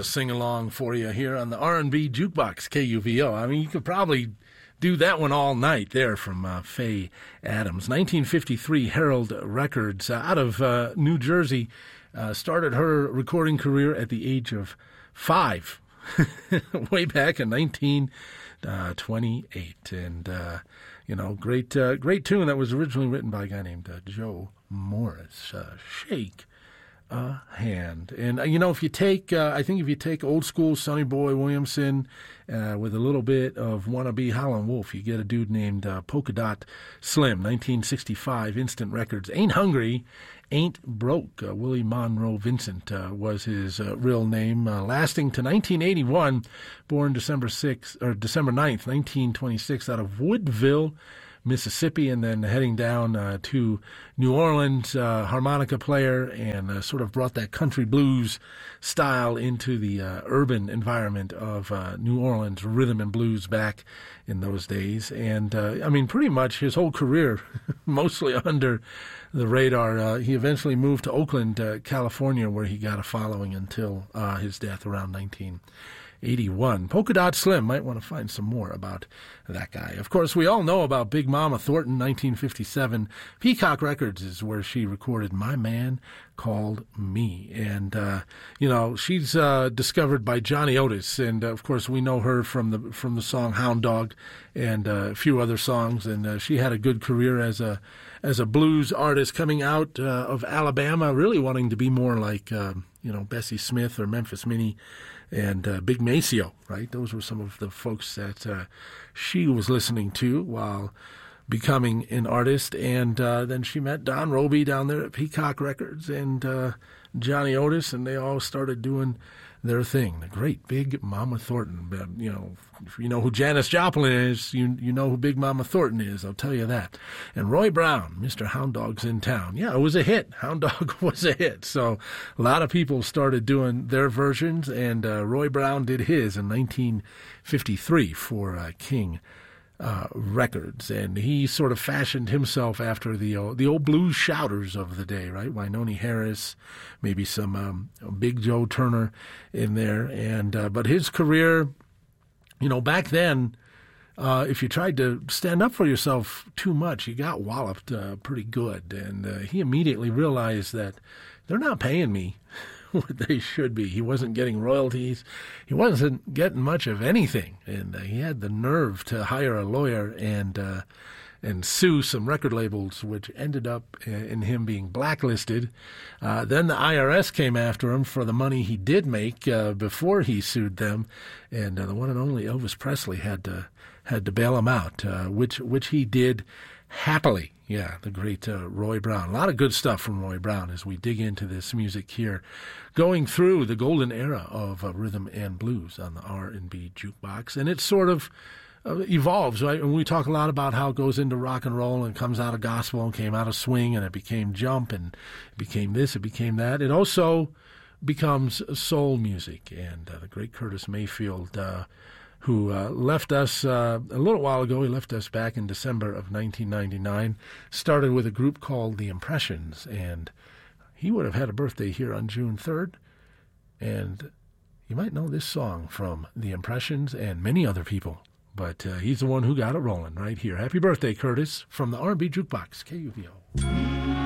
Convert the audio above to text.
a sing-along for you here on the R&B Jukebox, KUVO. I mean, you could probably do that one all night there from Faye Adams. 1953, Herald Records out of New Jersey started her recording career at the age of 5, way back in 1928. And, great tune that was originally written by a guy named Joe Morris. Shake a hand. And, if you take, old school Sonny Boy Williamson with a little bit of wannabe Howlin' Wolf, you get a dude named Polka Dot Slim, 1965, Instant Records. Ain't Hungry, Ain't Broke. Willie Monroe Vincent was his real name, lasting to 1981, born December 9th, 1926, out of Woodville, Mississippi, and then heading down to New Orleans, harmonica player, and sort of brought that country blues style into the urban environment of New Orleans rhythm and blues back in those days. And, pretty much his whole career, mostly under the radar. He eventually moved to Oakland, California, where he got a following until his death around 1981. Polka Dot Slim, might want to find some more about that guy. Of course, we all know about Big Mama Thornton, 1957. Peacock Records is where she recorded My Man Called Me. And, she's discovered by Johnny Otis. And, of course, we know her from the song Hound Dog and a few other songs. And she had a good career as a blues artist coming out of Alabama, really wanting to be more like, Bessie Smith or Memphis Minnie and Big Maceo, right? Those were some of the folks that she was listening to while becoming an artist. And then she met Don Roby down there at Peacock Records and Johnny Otis, and they all started doing their thing. The great Big Mama Thornton. If you know who Janis Joplin is, you know who Big Mama Thornton is, I'll tell you that. And Roy Brown, Mr. Hound Dog's in Town. Yeah, it was a hit. Hound Dog was a hit. So a lot of people started doing their versions, and Roy Brown did his in 1953 for King Records, and he sort of fashioned himself after the old blues shouters of the day, right? Wynonie Harris, maybe some Big Joe Turner in there, and but his career, back then, if you tried to stand up for yourself too much, you got walloped pretty good, and he immediately realized that they're not paying me what they should be. He wasn't getting royalties. He wasn't getting much of anything. And he had the nerve to hire a lawyer and sue some record labels, which ended up in him being blacklisted. Then the IRS came after him for the money he did make before he sued them. And the one and only Elvis Presley had to bail him out, which he did happily. Yeah, the great Roy Brown. A lot of good stuff from Roy Brown as we dig into this music here, going through the golden era of rhythm and blues on the R&B Jukebox. And it sort of evolves, right? And we talk a lot about how it goes into rock and roll and comes out of gospel and came out of swing and it became jump and it became this, it became that. It also becomes soul music. And the great Curtis Mayfield, who left us a little while ago. He left us back in December of 1999, started with a group called The Impressions, and he would have had a birthday here on June 3rd, and you might know this song from The Impressions and many other people, but he's the one who got it rolling right here. Happy birthday, Curtis, from the R&B Jukebox, KUVO.